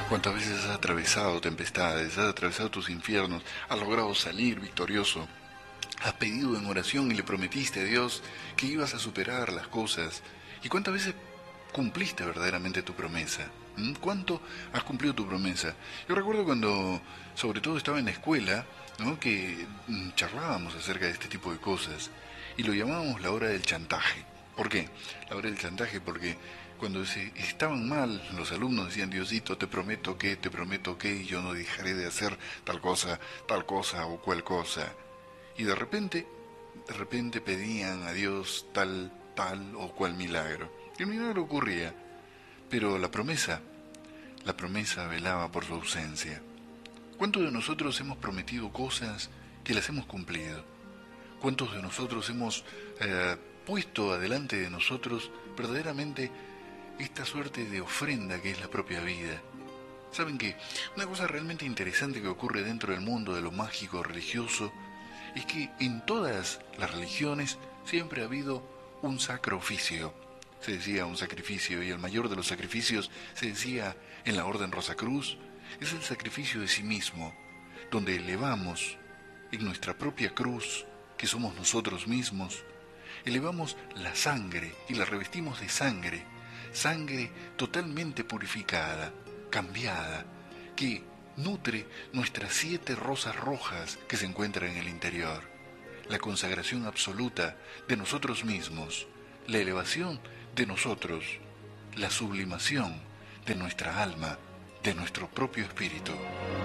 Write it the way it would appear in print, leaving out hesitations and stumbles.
¿Cuántas veces has atravesado tempestades, has atravesado tus infiernos, has logrado salir victorioso? Has pedido en oración y le prometiste a Dios que ibas a superar las cosas. ¿Y cuántas veces cumpliste verdaderamente tu promesa? ¿Cuánto has cumplido tu promesa? Yo recuerdo cuando, sobre todo, estaba en la escuela, ¿no? Que charlábamos acerca de este tipo de cosas y lo llamábamos la hora del chantaje. ¿Por qué? La hora del chantaje porque cuando estaban mal, los alumnos decían: Diosito, te prometo que, y yo no dejaré de hacer tal cosa o cual cosa. Y de repente pedían a Dios tal o cual milagro. Y el milagro ocurría, pero la promesa velaba por su ausencia. ¿Cuántos de nosotros hemos prometido cosas que las hemos cumplido? ¿Cuántos de nosotros hemos puesto adelante de nosotros verdaderamente esta suerte de ofrenda que es la propia vida? ¿Saben qué? Una cosa realmente interesante que ocurre dentro del mundo de lo mágico religioso es que en todas las religiones siempre ha habido un sacro oficio. Se decía un sacrificio, y el mayor de los sacrificios, se decía en la Orden Rosacruz, es el sacrificio de sí mismo, donde elevamos en nuestra propia cruz, que somos nosotros mismos, elevamos la sangre y la revestimos de sangre, sangre totalmente purificada, cambiada, que nutre nuestras 7 rosas rojas que se encuentran en el interior, la consagración absoluta de nosotros mismos, la elevación de nosotros, la sublimación de nuestra alma, de nuestro propio espíritu.